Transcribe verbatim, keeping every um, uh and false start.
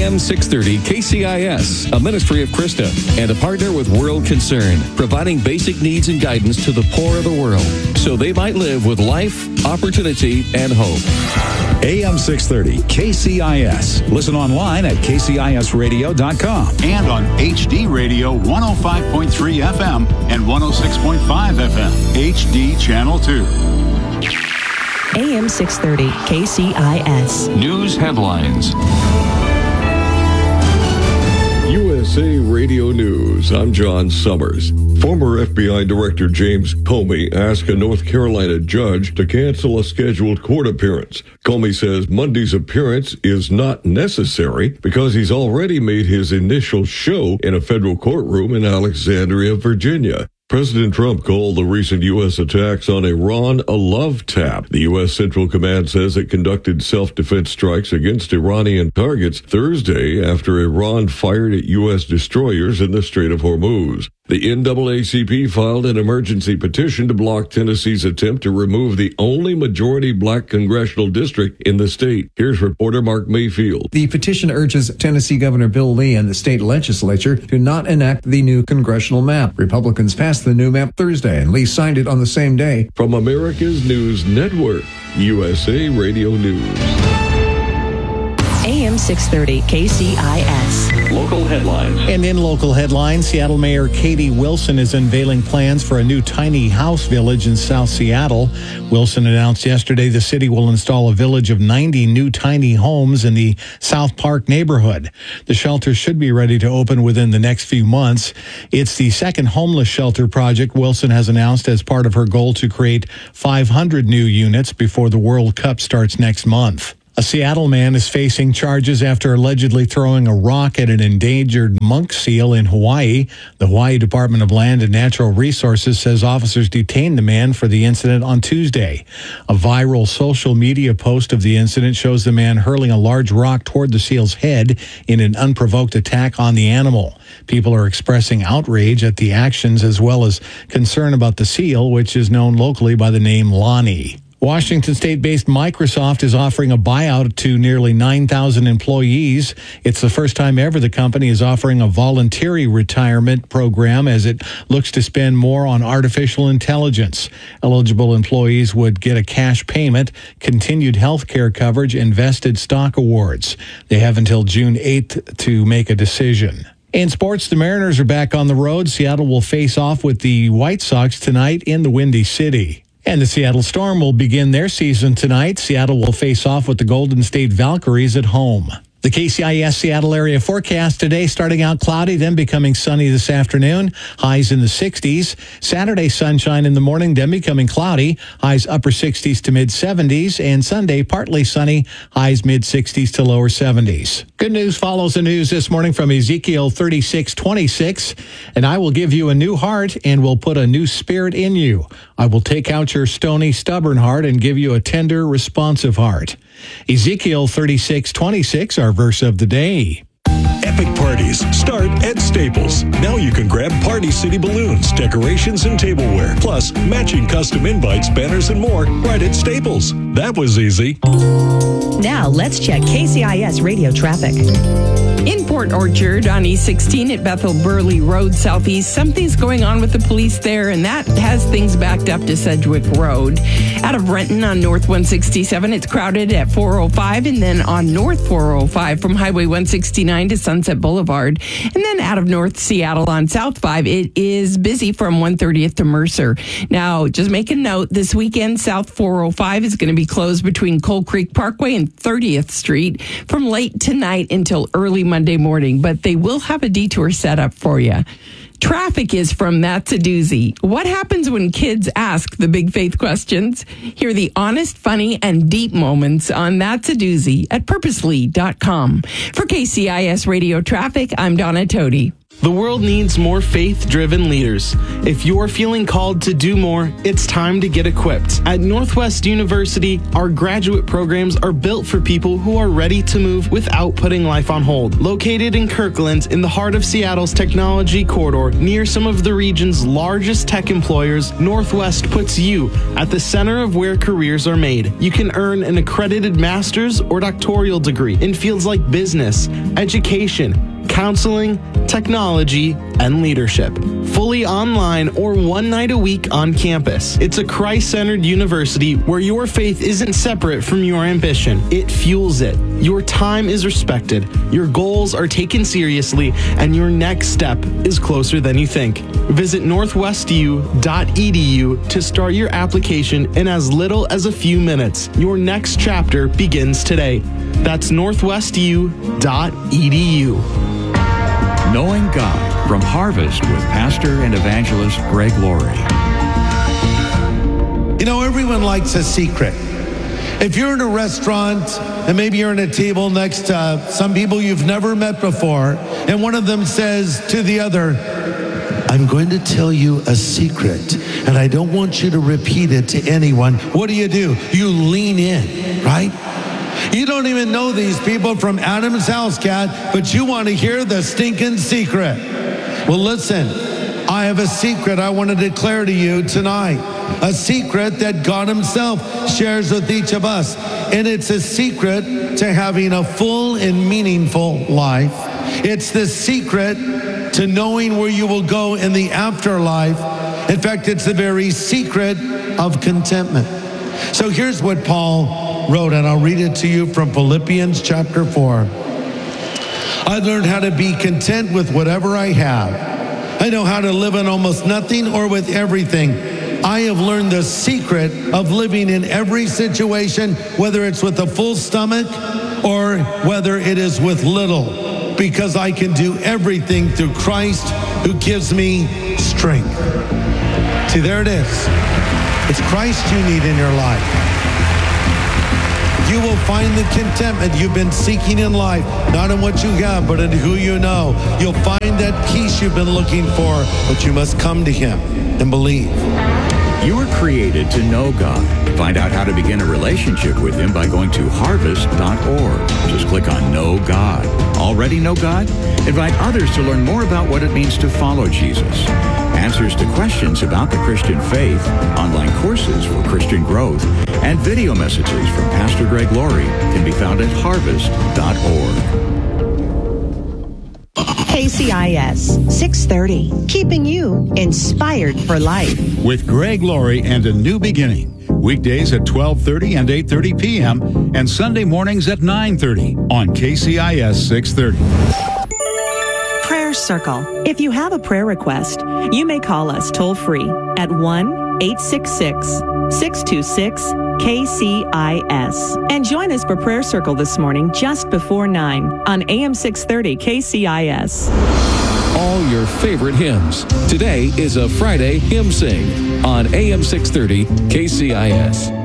M six thirty K C I S, a ministry of Krista, and a partner with World Concern, providing basic needs and guidance to the poor of the world, so they might live with life, opportunity, and hope. A M six thirty K C I S. Listen online at K C I S radio dot com. And on H D Radio one oh five point three F M and one oh six point five F M. H D Channel two. A M six thirty K C I S. News headlines. U S A Radio News. I'm John Summers. Former F B I Director James Comey asked a North Carolina judge to cancel a scheduled court appearance. Comey says Monday's appearance is not necessary because he's already made his initial show in a federal courtroom in Alexandria, Virginia. President Trump called the recent U S attacks on Iran a love tap. The U S Central Command says it conducted self-defense strikes against Iranian targets Thursday after Iran fired at U S destroyers in the Strait of Hormuz. The N double A C P filed an emergency petition to block Tennessee's attempt to remove the only majority black congressional district in the state. Here's reporter Mark Mayfield. The petition urges Tennessee Governor Bill Lee and the state legislature to not enact the new congressional map. Republicans passed the new map Thursday, and Lee signed it on the same day. From America's News Network, U S A Radio News. A M six thirty K C I S. Local headlines. And in local headlines, Seattle Mayor Katie Wilson is unveiling plans for a new tiny house village in South Seattle. Wilson announced yesterday the city will install a village of ninety new tiny homes in the South Park neighborhood. The shelter should be ready to open within the next few months. It's the second homeless shelter project Wilson has announced as part of her goal to create five hundred new units before the World Cup starts next month. A Seattle man is facing charges after allegedly throwing a rock at an endangered monk seal in Hawaii. The Hawaii Department of Land and Natural Resources says officers detained the man for the incident on Tuesday. A viral social media post of the incident shows the man hurling a large rock toward the seal's head in an unprovoked attack on the animal. People are expressing outrage at the actions as well as concern about the seal, which is known locally by the name Lonnie. Washington State-based Microsoft is offering a buyout to nearly nine thousand employees. It's the first time ever the company is offering a voluntary retirement program as it looks to spend more on artificial intelligence. Eligible employees would get a cash payment, continued health care coverage, and vested stock awards. They have until June eighth to make a decision. In sports, the Mariners are back on the road. Seattle will face off with the White Sox tonight in the Windy City. And the Seattle Storm will begin their season tonight. Seattle will face off with the Golden State Valkyries at home. The K C I S Seattle area forecast today starting out cloudy, then becoming sunny this afternoon. Highs in the sixties. Saturday, sunshine in the morning, then becoming cloudy. Highs upper sixties to mid seventies. And Sunday, partly sunny. Highs mid sixties to lower seventies. Good news follows the news this morning from Ezekiel thirty-six twenty-six. And I will give you a new heart and will put a new spirit in you. I will take out your stony, stubborn heart and give you a tender, responsive heart. Ezekiel thirty-six twenty-six, our verse of the day. Epic parties start at Staples. Now you can grab Party City balloons, decorations, and tableware, plus matching custom invites, banners, and more right at Staples. That was easy. Now let's check K C I S radio traffic. In Port Orchard on E sixteen at Bethel Burley Road Southeast, something's going on with the police there, and that has things backed up to Sedgwick Road. Out of Renton on North one sixty-seven, it's crowded at four oh five, and then on North four oh five from Highway one sixty-nine to Sunset Boulevard. And then out of North Seattle on South five, it is busy from one thirtieth to Mercer. Now, just make a note, this weekend, South four oh five is going to be closed between Coal Creek Parkway and thirtieth Street from late tonight until early Monday morning, but they will have a detour set up for you. Traffic is from That's a Doozy. What happens when kids ask the big faith questions? Hear the honest, funny, and deep moments on That's a Doozy at purposely dot com. For K C I S Radio Traffic, I'm Donna Tody. The world needs more faith-driven leaders. If you're feeling called to do more, it's time to get equipped. At Northwest University, our graduate programs are built for people who are ready to move without putting life on hold. Located in Kirkland, in the heart of Seattle's technology corridor, near some of the region's largest tech employers, Northwest puts you at the center of where careers are made. You can earn an accredited master's or doctoral degree in fields like business, education, counseling, technology, and leadership. Fully online or one night a week on campus. It's a Christ-centered university where your faith isn't separate from your ambition. It fuels it. Your time is respected, your goals are taken seriously, and your next step is closer than you think. Visit northwest u dot e d u to start your application in as little as a few minutes. Your next chapter begins today. That's northwest u dot e d u. Knowing God from Harvest with pastor and evangelist Greg Laurie. You know, everyone likes a secret. If you're in a restaurant and maybe you're in a table next to some people you've never met before, and one of them says to the other, I'm going to tell you a secret, and I don't want you to repeat it to anyone. What do you do? You lean in, right? You don't even know these people from Adam's house, cat, but you want to hear the stinking secret. Well, listen, I have a secret I want to declare to you tonight. A secret that God himself shares with each of us. And it's a secret to having a full and meaningful life. It's the secret to knowing where you will go in the afterlife. In fact, it's the very secret of contentment. So here's what Paul wrote, and I'll read it to you from Philippians chapter four. I learned how to be content with whatever I have. I know how to live on almost nothing or with everything. I have learned the secret of living in every situation, whether it's with a full stomach or whether it is with little, because I can do everything through Christ who gives me strength. See, there it is. It's Christ you need in your life. You will find the contentment you've been seeking in life, not in what you have, but in who you know. You'll find that peace you've been looking for, but you must come to him and believe. You were created to know God. Find out how to begin a relationship with him by going to harvest dot org. Just click on Know God. Already know God? Invite others to learn more about what it means to follow Jesus. Answers to questions about the Christian faith, online courses for Christian growth, and video messages from Pastor Greg Laurie can be found at harvest dot org. K C I S six thirty, keeping you inspired for life. With Greg Laurie and A New Beginning. Weekdays at twelve thirty and eight thirty p.m. and Sunday mornings at nine thirty on K C I S six thirty. Prayer Circle. If you have a prayer request, you may call us toll free at one eight six six, six two six, K C I S. And join us for Prayer Circle this morning just before nine on A M six thirty K C I S. All your favorite hymns. Today is a Friday hymn sing on A M six thirty K C I S.